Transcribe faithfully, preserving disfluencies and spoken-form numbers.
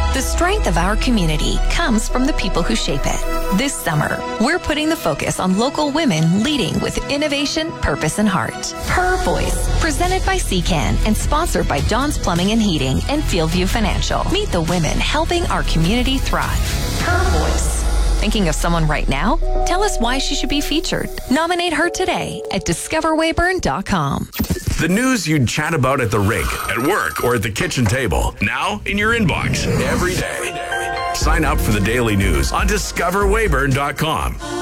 The strength of our community comes from the people who shape it. This summer, we're putting the focus on local women leading with innovation, purpose, and heart. Her Voice, presented by C C A N and sponsored by Dawn's Plumbing and Heating and Fieldview Financial. Meet the women helping our community thrive. Her Voice. Thinking of someone right now? Tell us why she should be featured. Nominate her today at discover wayburn dot com. The news you'd chat about at the rink, at work, or at the kitchen table. Now in your inbox every day. Sign up for the daily news on discover wayburn dot com.